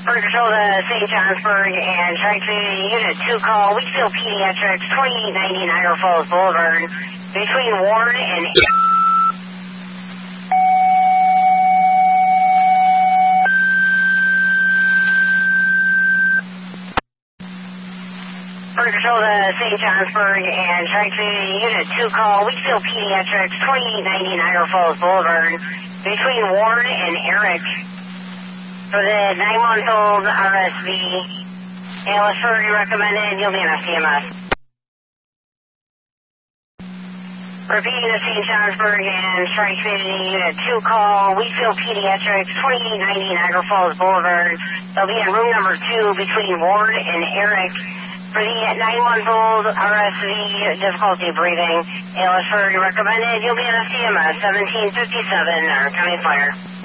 First Control to St. Johnsburg and Tri-City Unit 2 call. Wheatfield Pediatrics, 2890 Niagara Falls Boulevard, between Ward and... First Control to St. Johnsburg and Tri-City Unit 2 call. Wheatfield Pediatrics, 2890 Niagara Falls Boulevard, between Ward and Eric. For the 9-month-old RSV, ALS surgery recommended, you'll be in a CMS. Repeating the St. Johnsburg and Tri-City Unit 2 call, Wheatfield Pediatrics, 2890 Niagara Falls Boulevard. They'll be in room number 2 between Ward and Eric. For the 9-month-old RSV, difficulty breathing, ALS surgery recommended, you'll be in a CMS, 1757, our County Fire.